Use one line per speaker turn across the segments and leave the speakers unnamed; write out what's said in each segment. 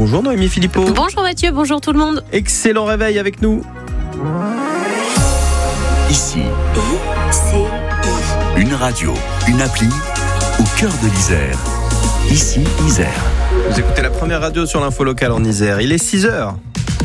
Bonjour Noémie Philippot.
Bonjour Mathieu, bonjour tout le monde.
Excellent réveil avec nous.
Ici, une radio, une appli au cœur de l'Isère. Ici, Isère.
Vous écoutez la première radio sur l'info locale en Isère. Il est 6h.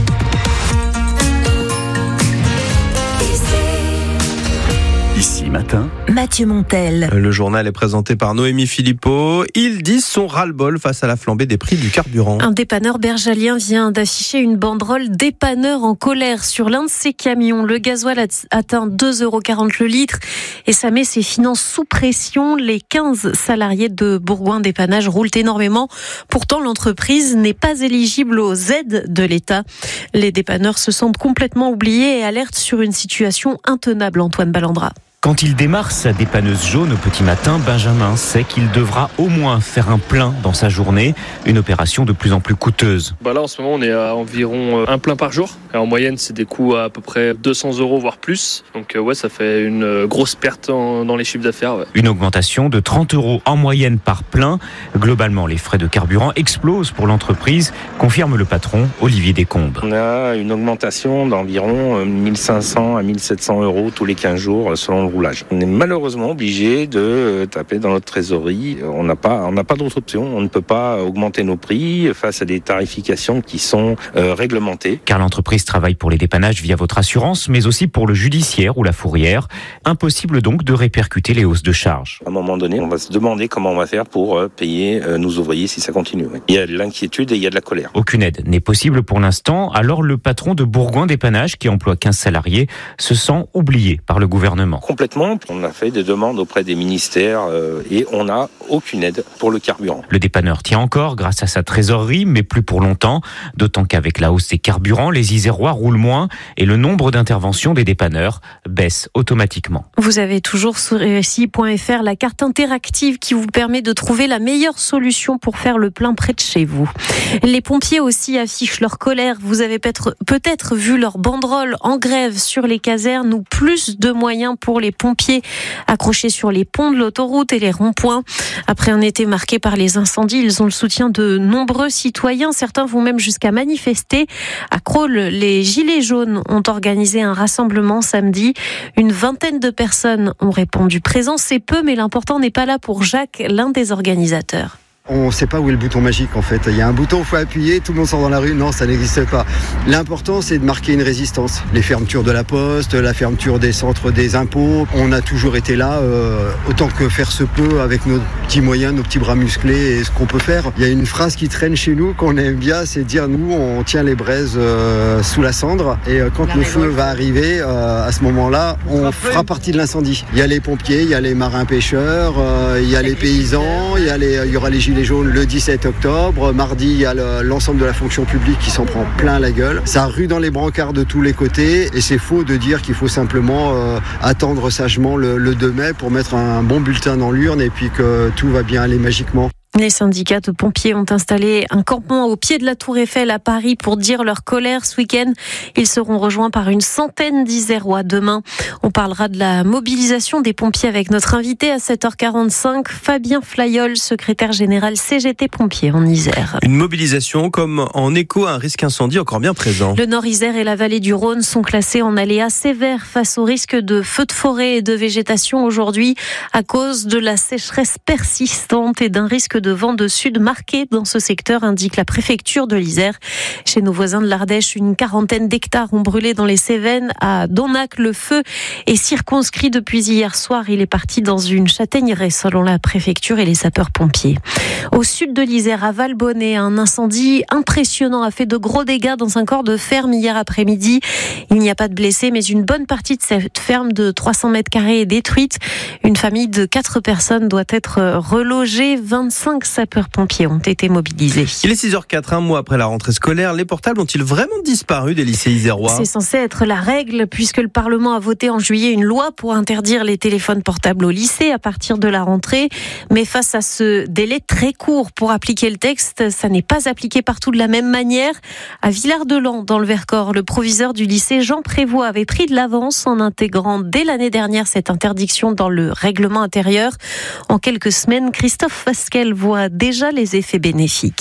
Ici matin,
Mathieu Montel.
Le journal est présenté par Noémie Philippot. Ils disent son ras-le-bol face à la flambée des prix du carburant.
Un dépanneur bergalien vient d'afficher une banderole dépanneur en colère sur l'un de ses camions. Le gasoil a atteint 2,40 € le litre et ça met ses finances sous pression. Les 15 salariés de Bourgoin Dépannage roulent énormément. Pourtant, l'entreprise n'est pas éligible aux aides de l'État. Les dépanneurs se sentent complètement oubliés et alertent sur une situation intenable, Antoine Ballandra.
Quand il démarre sa dépanneuse jaune au petit matin, Benjamin sait qu'il devra au moins faire un plein dans sa journée, une opération de plus en plus coûteuse.
Là en ce moment on est à environ un plein par jour. Et en moyenne c'est des coûts à peu près 200 € voire plus. Donc ça fait une grosse perte dans les chiffres d'affaires. Ouais.
Une augmentation de 30 € en moyenne par plein. Globalement les frais de carburant explosent pour l'entreprise, confirme le patron Olivier Descombes.
On a une augmentation d'environ 1500 à 1700 € tous les 15 jours selon le roulage. On est malheureusement obligé de taper dans notre trésorerie. On n'a pas d'autre option. On ne peut pas augmenter nos prix face à des tarifications qui sont réglementées.
Car l'entreprise travaille pour les dépannages via votre assurance, mais aussi pour le judiciaire ou la fourrière. Impossible donc de répercuter les hausses de charges.
À un moment donné, on va se demander comment on va faire pour payer nos ouvriers si ça continue. Il y a de l'inquiétude et il y a de la colère.
Aucune aide n'est possible pour l'instant. Alors le patron de Bourgoin Dépannage, qui emploie 15 salariés, se sent oublié par le gouvernement.
Complètement. On a fait des demandes auprès des ministères et on n'a aucune aide pour le carburant.
Le dépanneur tient encore grâce à sa trésorerie, mais plus pour longtemps. D'autant qu'avec la hausse des carburants, les Isérois roulent moins et le nombre d'interventions des dépanneurs baisse automatiquement.
Vous avez toujours sur RSI.fr la carte interactive qui vous permet de trouver la meilleure solution pour faire le plein près de chez vous. Les pompiers aussi affichent leur colère. Vous avez peut-être vu leur banderole en grève sur les casernes ou plus de moyens pour les pompiers accrochés sur les ponts de l'autoroute et les ronds-points. Après un été marqué par les incendies, ils ont le soutien de nombreux citoyens. Certains vont même jusqu'à manifester. À Crolles, les Gilets jaunes ont organisé un rassemblement samedi. Une vingtaine de personnes ont répondu présent. C'est peu, mais l'important n'est pas là pour Jacques, l'un des organisateurs.
On ne sait pas où est le bouton magique en fait. Il y a un bouton, il faut appuyer, tout le monde sort dans la rue. Non, ça n'existe pas. L'important, c'est de marquer une résistance. Les fermetures de la poste, la fermeture des centres des impôts. On a toujours été là, autant que faire se peut, avec nos petits moyens, nos petits bras musclés et ce qu'on peut faire. Il y a une phrase qui traîne chez nous qu'on aime bien, c'est dire nous, on tient les braises sous la cendre. Et quand le feu va arriver, à ce moment-là, on fera partie de l'incendie. Il y a les pompiers, il y a les marins pêcheurs, il y a les paysans, il y aura les gilets jaunes le 17 octobre. Mardi, il y a l'ensemble de la fonction publique qui s'en prend plein la gueule. Ça rue dans les brancards de tous les côtés et c'est faux de dire qu'il faut simplement attendre sagement le 2 mai pour mettre un bon bulletin dans l'urne et puis que tout va bien aller magiquement.
Les syndicats de pompiers ont installé un campement au pied de la Tour Eiffel à Paris pour dire leur colère ce week-end. Ils seront rejoints par une centaine d'Isérois demain. On parlera de la mobilisation des pompiers avec notre invité à 7h45, Fabien Flayol, secrétaire général CGT Pompiers en Isère.
Une mobilisation comme en écho à un risque incendie encore bien présent.
Le Nord-Isère et la vallée du Rhône sont classés en aléa sévère face au risque de feux de forêt et de végétation aujourd'hui à cause de la sécheresse persistante et d'un risque de vent de sud marqué dans ce secteur, indique la préfecture de l'Isère. Chez nos voisins de l'Ardèche, une quarantaine d'hectares ont brûlé dans les Cévennes. À Donac, le feu est circonscrit depuis hier soir. Il est parti dans une châtaigneraie, selon la préfecture et les sapeurs-pompiers. Au sud de l'Isère, à Valbonnet, un incendie impressionnant a fait de gros dégâts dans un corps de ferme hier après-midi. Il n'y a pas de blessés, mais une bonne partie de cette ferme de 300 mètres carrés est détruite. Une famille de 4 personnes doit être relogée. 25 sapeurs-pompiers ont été mobilisés.
Il est 6h04, un mois après la rentrée scolaire. Les portables ont-ils vraiment disparu des lycées isérois ?
C'est censé être la règle, puisque le Parlement a voté en juillet une loi pour interdire les téléphones portables au lycée à partir de la rentrée. Mais face à ce délai très court pour appliquer le texte, ça n'est pas appliqué partout de la même manière. À Villard-de-Lans, dans le Vercors, le proviseur du lycée Jean Prévost avait pris de l'avance en intégrant dès l'année dernière cette interdiction dans le règlement intérieur. En quelques semaines, Christophe Fasquelle voit déjà les effets bénéfiques.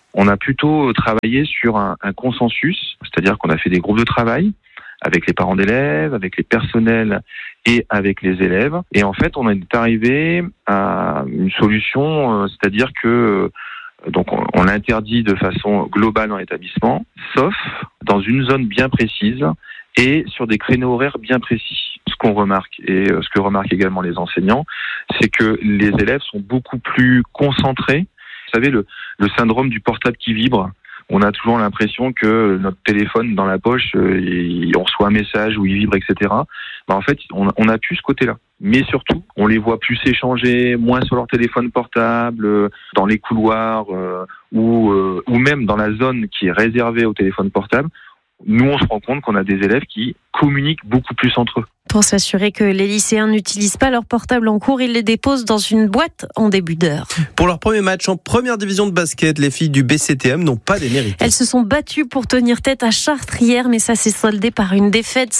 On a plutôt travaillé sur un consensus, c'est-à-dire qu'on a fait des groupes de travail avec les parents d'élèves, avec les personnels et avec les élèves. Et en fait, on est arrivé à une solution, c'est-à-dire que donc on l'interdit de façon globale dans l'établissement, sauf dans une zone bien précise et sur des créneaux horaires bien précis. Ce qu'on remarque, et ce que remarquent également les enseignants, c'est que les élèves sont beaucoup plus concentrés. Vous savez, le syndrome du portable qui vibre. On a toujours l'impression que notre téléphone dans la poche, on reçoit un message où il vibre, etc. En fait, on a plus ce côté-là. Mais surtout, on les voit plus échanger, moins sur leur téléphone portable, dans les couloirs ou même dans la zone qui est réservée au téléphone portable. Nous, on se rend compte qu'on a des élèves qui communiquent beaucoup plus entre eux.
Pour s'assurer que les lycéens n'utilisent pas leur portable en cours, ils les déposent dans une boîte en début d'heure.
Pour leur premier match en première division de basket, les filles du BCTM n'ont pas démérité.
Elles se sont battues pour tenir tête à Chartres hier, mais ça s'est soldé par une défaite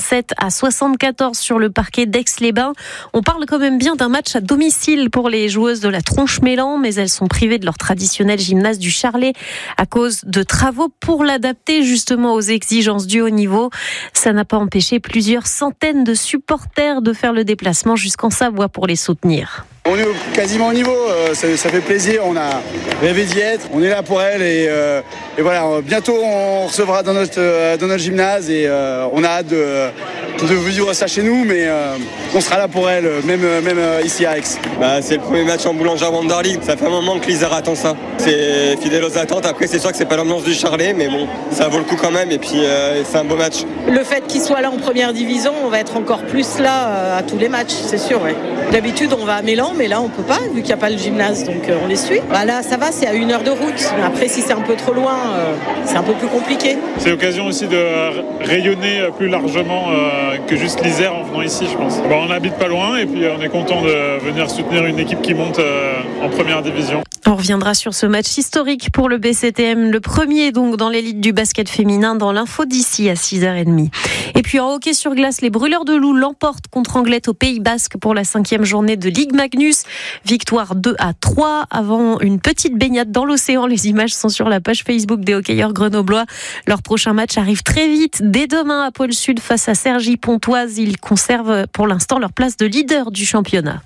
67-74 sur le parquet d'Aix-les-Bains. On parle quand même bien d'un match à domicile pour les joueuses de la Tronche-Mélan, mais elles sont privées de leur traditionnel gymnase du Charlet à cause de travaux pour l'adapter justement aux exigences du haut niveau. Ça n'a pas empêché plusieurs centaines de supporters de faire le déplacement jusqu'en Savoie pour les soutenir.
On est quasiment au niveau, ça fait plaisir, on a rêvé d'y être, on est là pour elles et voilà, bientôt on recevra dans notre gymnase et on a hâte de vivre ça chez nous, mais on sera là pour elles, même ici à Aix.
C'est le premier match en Boulanger Wanderleague, ça fait un moment que l'Isère attend ça. C'est fidèle aux attentes, après c'est sûr que c'est pas l'ambiance du Charlet, mais bon, ça vaut le coup quand même et puis c'est un beau match.
Le fait qu'il soit là en première division, on va être encore plus là à tous les matchs, c'est sûr. Ouais. D'habitude on va à Mélan, mais là on peut pas vu qu'il n'y a pas le gymnase, donc on les suit. Là ça va, c'est à 1 heure de route. Après si c'est un peu trop loin, c'est un peu plus compliqué.
C'est l'occasion aussi de rayonner plus largement que juste l'Isère en venant ici, je pense. On n'habite pas loin et puis on est content de venir soutenir une équipe qui monte en première division.
On reviendra sur ce match historique pour le BCTM, le premier donc dans l'élite du basket féminin, dans l'info d'ici à 6h30. Et puis en hockey sur glace, les Brûleurs de Loup l'emportent contre Anglet au Pays Basque pour la 5e journée de Ligue Magnus. Victoire 2-3 avant une petite baignade dans l'océan. Les images sont sur la page Facebook des hockeyeurs grenoblois. Leur prochain match arrive très vite, dès demain à Pôle Sud face à Cergy-Pontoise. Ils conservent pour l'instant leur place de leader du championnat.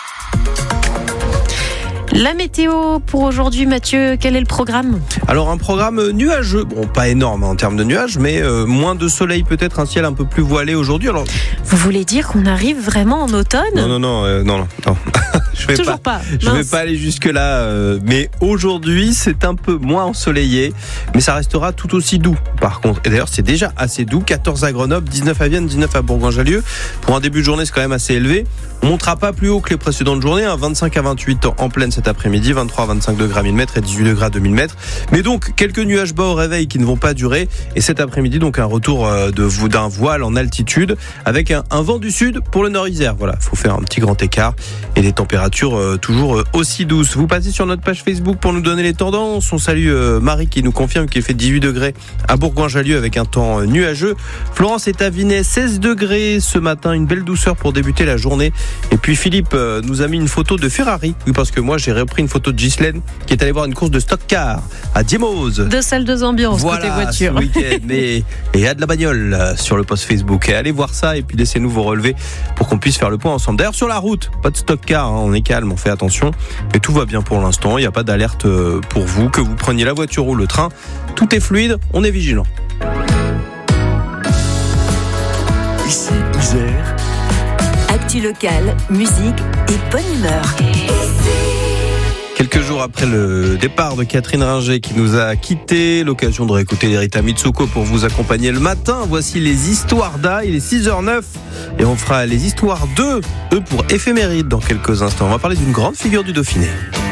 La météo pour aujourd'hui, Mathieu, quel est le programme ?
Alors un programme nuageux, bon pas énorme en termes de nuages, mais moins de soleil peut-être, un ciel un peu plus voilé aujourd'hui. Alors
vous voulez dire qu'on arrive vraiment en automne ?
Non. Je vais pas aller jusque là, mais aujourd'hui c'est un peu moins ensoleillé, mais ça restera tout aussi doux. Par contre, et d'ailleurs c'est déjà assez doux, 14 à Grenoble, 19 à Vienne, 19 à Bourgoin-Jallieu. Pour un début de journée, c'est quand même assez élevé. On montera pas plus haut que les précédentes journées, 25 à 28 en pleine cet après-midi, 23 à 25 degrés à 1000 mètres et 18 degrés à 2000 mètres. Mais donc, quelques nuages bas au réveil qui ne vont pas durer. Et cet après-midi, donc, un retour d'un voile en altitude avec un vent du sud pour le Nord-Isère. Voilà, faut faire un petit grand écart et des températures toujours aussi douces. Vous passez sur notre page Facebook pour nous donner les tendances. On salue Marie qui nous confirme qu'il fait 18 degrés à Bourgoin-Jallieu avec un temps nuageux. Florence est à Vinay, 16 degrés ce matin, une belle douceur pour débuter la journée. Et puis Philippe nous a mis une photo de Ferrari. Oui, parce que moi j'ai repris une photo de Ghislaine qui est allée voir une course de stock car à Diemose.
2 salles, 2 ambiances côté voiture.
Ce week-end. Et il y a de la bagnole sur le post Facebook. Et allez voir ça et puis laissez-nous vous relever pour qu'on puisse faire le point ensemble. D'ailleurs sur la route, pas de stock car, on est calme, on fait attention. Et tout va bien pour l'instant, il n'y a pas d'alerte pour vous, que vous preniez la voiture ou le train. Tout est fluide, on est vigilant.
Ici, Isère.
Actu locale, musique et bonne humeur.
Quelques jours après le départ de Catherine Ringer qui nous a quittés, l'occasion de réécouter Rita Mitsuko pour vous accompagner le matin. Voici les histoires d'A, il est 6h09 et on fera les histoires d'E, pour éphéméride dans quelques instants. On va parler d'une grande figure du Dauphiné.